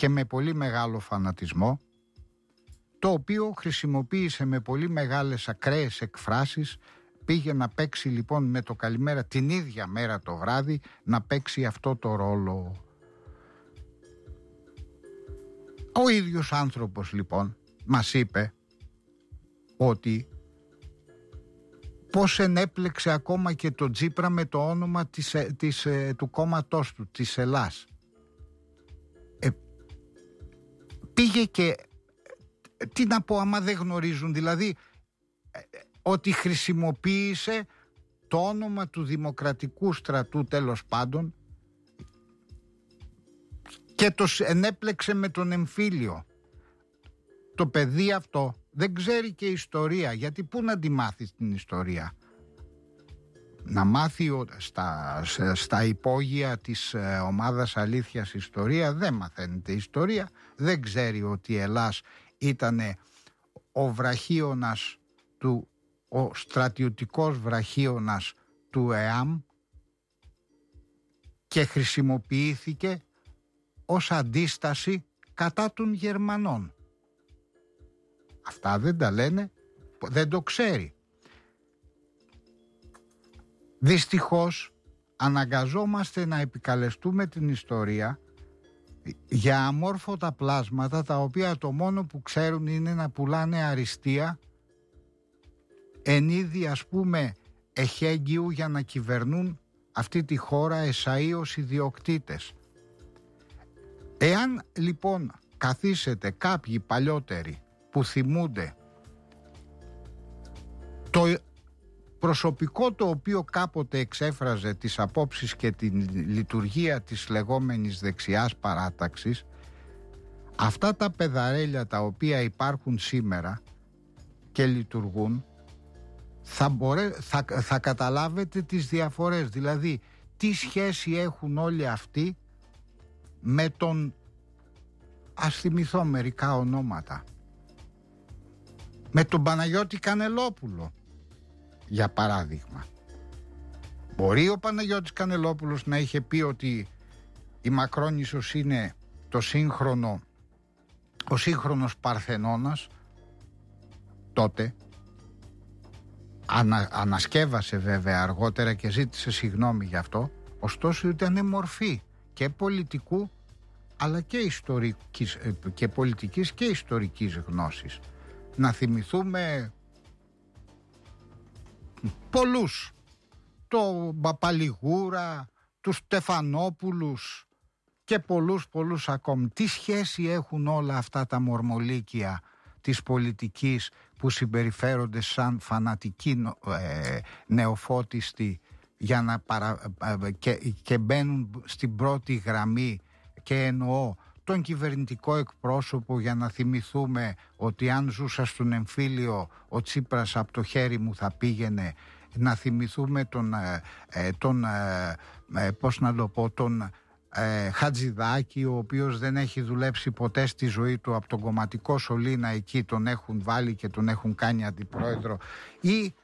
και με πολύ μεγάλο φανατισμό, το οποίο χρησιμοποίησε με πολύ μεγάλες ακραίες εκφράσεις. Πήγε να παίξει λοιπόν με το καλημέρα την ίδια μέρα το βράδυ, να παίξει αυτό το ρόλο. Ο ίδιος άνθρωπος λοιπόν μας είπε ότι πώς ενέπλεξε ακόμα και το Τσίπρα με το όνομα του κόμματός του, της Ελλάς. Πήγε και, τι να πω άμα δεν γνωρίζουν, δηλαδή ότι χρησιμοποίησε το όνομα του Δημοκρατικού Στρατού τέλος πάντων και το ενέπλεξε με τον εμφύλιο. Το παιδί αυτό δεν ξέρει και ιστορία, γιατί πού να τη μάθει την ιστορία? Να μάθει στα υπόγεια της ομάδας Αλήθειας ιστορία? Δεν μαθαίνεται ιστορία. Δεν ξέρει ότι η Ελλάς ήταν ο βραχίωνας ο στρατιωτικός βραχίωνας του ΕΑΜ και χρησιμοποιήθηκε ως αντίσταση κατά των Γερμανών. Αυτά δεν τα λένε, δεν το ξέρει. Δυστυχώς αναγκαζόμαστε να επικαλεστούμε την ιστορία για αμόρφωτα πλάσματα, τα οποία το μόνο που ξέρουν είναι να πουλάνε αριστεία εν είδη, ας πούμε, εχέγγυου, για να κυβερνούν αυτή τη χώρα εσαΐως ιδιοκτήτες. Εάν λοιπόν καθίσετε κάποιοι παλιότεροι που θυμούνται το προσωπικό το οποίο κάποτε εξέφραζε τις απόψεις και την λειτουργία της λεγόμενης δεξιάς παράταξης, αυτά τα παιδαρέλια τα οποία υπάρχουν σήμερα και λειτουργούν, θα καταλάβετε τις διαφορές. Δηλαδή τι σχέση έχουν όλοι αυτοί με τον, ας θυμηθώ μερικά ονόματα, με τον Παναγιώτη Κανελόπουλο για παράδειγμα. Μπορεί ο Παναγιώτης Κανελόπουλος να είχε πει ότι η Μακρόνισσος είναι ο σύγχρονος Παρθενώνας τότε. Ανασκεύασε βέβαια αργότερα και ζήτησε συγγνώμη γι' αυτό. Ωστόσο ήταν μορφή και πολιτικού αλλά και πολιτικής και ιστορικής γνώσης. Να θυμηθούμε πολλούς, το Παπαλιγούρα, τους Στεφανόπουλους και πολλούς ακόμη. Τι σχέση έχουν όλα αυτά τα μορμολίκια της πολιτικής που συμπεριφέρονται σαν φανατικοί νεοφώτιστοι για να και μπαίνουν στην πρώτη γραμμή, και εννοώ τον κυβερνητικό εκπρόσωπο, για να θυμηθούμε ότι αν ζούσα στον εμφύλιο ο Τσίπρας από το χέρι μου θα πήγαινε. Να θυμηθούμε τον Χατζηδάκη, ο οποίος δεν έχει δουλέψει ποτέ στη ζωή του, από τον κομματικό σωλήνα εκεί τον έχουν βάλει και τον έχουν κάνει αντιπρόεδρο, ή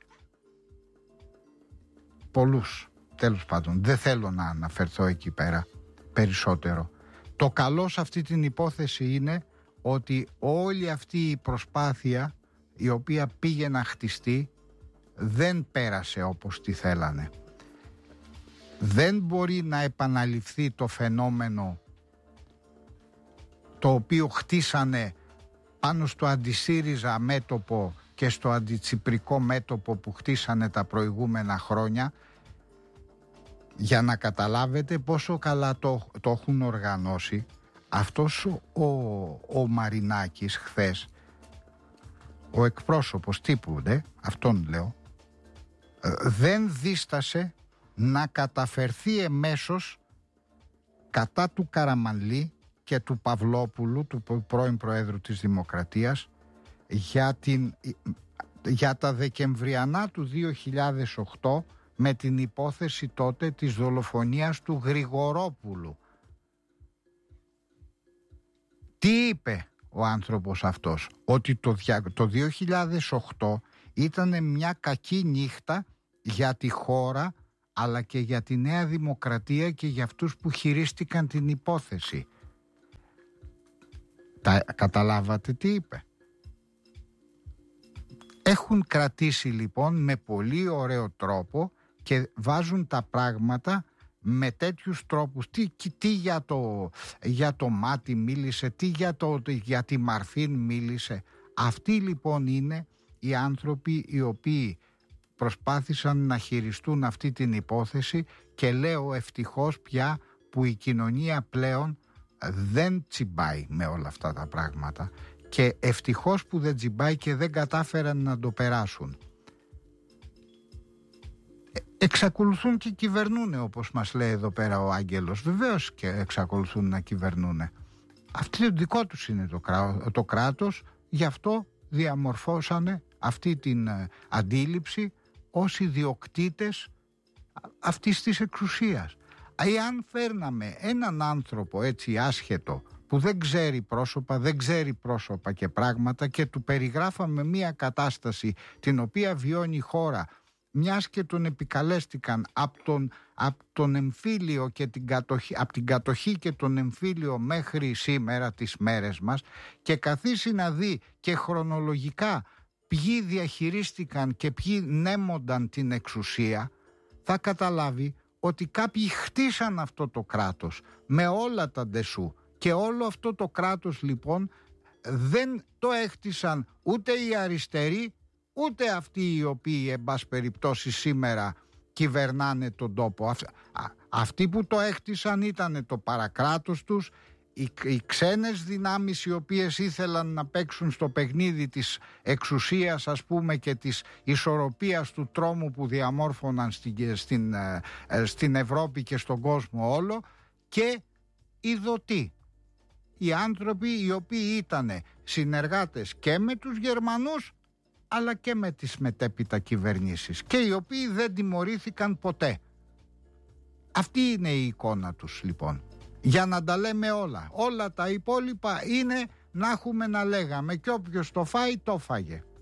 πολλούς. Τέλος πάντων, δεν θέλω να αναφερθώ εκεί πέρα περισσότερο. Το καλό σε αυτή την υπόθεση είναι ότι όλη αυτή η προσπάθεια η οποία πήγε να χτιστεί δεν πέρασε όπως τη θέλανε. Δεν μπορεί να επαναληφθεί το φαινόμενο το οποίο χτίσανε πάνω στο αντισύριζα μέτωπο και στο αντιτσιπρικό μέτωπο που χτίσανε τα προηγούμενα χρόνια. Για να καταλάβετε πόσο καλά το έχουν οργανώσει, αυτός ο Μαρινάκης χθες, ο εκπρόσωπος τύπου, αυτόν λέω, δεν δίστασε να καταφερθεί εμέσως κατά του Καραμανλή και του Παυλόπουλου, του πρώην Προέδρου της Δημοκρατίας, για τα Δεκεμβριανά του 2008, με την υπόθεση τότε της δολοφονίας του Γρηγορόπουλου. Τι είπε ο άνθρωπος αυτός? Ότι το 2008 ήταν μια κακή νύχτα για τη χώρα, αλλά και για τη Νέα Δημοκρατία και για αυτούς που χειρίστηκαν την υπόθεση. Καταλάβατε τι είπε? Έχουν κρατήσει λοιπόν με πολύ ωραίο τρόπο και βάζουν τα πράγματα με τέτοιους τρόπους. Τι για το μάτι μίλησε, τι για τη Μαρφίν μίλησε. Αυτοί λοιπόν είναι οι άνθρωποι οι οποίοι προσπάθησαν να χειριστούν αυτή την υπόθεση, και λέω ευτυχώς πια που η κοινωνία πλέον δεν τσιμπάει με όλα αυτά τα πράγματα, και ευτυχώς που δεν τσιμπάει και δεν κατάφεραν να το περάσουν. Εξακολουθούν και κυβερνούν, όπως μας λέει εδώ πέρα ο Άγγελος. Βεβαίως και εξακολουθούν να κυβερνούν. Αυτό το δικό τους είναι το κράτος, γι' αυτό διαμορφώσανε αυτή την αντίληψη ως ιδιοκτήτες αυτής της εξουσίας. Εάν φέρναμε έναν άνθρωπο έτσι άσχετο, που δεν ξέρει πρόσωπα και πράγματα, και του περιγράφαμε μια κατάσταση την οποία βιώνει η χώρα, μιας και τον επικαλέστηκαν από τον εμφύλιο και από την κατοχή και τον εμφύλιο μέχρι σήμερα τις μέρες μας, και καθίσει να δει και χρονολογικά ποιοι διαχειρίστηκαν και ποιοι νέμονταν την εξουσία, θα καταλάβει ότι κάποιοι χτίσαν αυτό το κράτος με όλα τα ντεσού, και όλο αυτό το κράτος λοιπόν δεν το έχτισαν ούτε οι αριστεροί, ούτε αυτοί οι οποίοι εν πάση περιπτώσει σήμερα κυβερνάνε τον τόπο. Αυτοί που το έχτισαν ήταν το παρακράτος τους, οι ξένες δυνάμεις οι οποίες ήθελαν να παίξουν στο παιχνίδι της εξουσίας, ας πούμε, και της ισορροπίας του τρόμου που διαμόρφωναν στην Ευρώπη και στον κόσμο όλο, και οι δοτοί, οι άνθρωποι οι οποίοι ήταν συνεργάτες και με τους Γερμανούς αλλά και με τις μετέπειτα κυβερνήσεις, και οι οποίοι δεν τιμωρήθηκαν ποτέ. Αυτή είναι η εικόνα τους λοιπόν. Για να τα λέμε όλα τα υπόλοιπα είναι να έχουμε να λέγαμε, και όποιος το φάει το φάγε.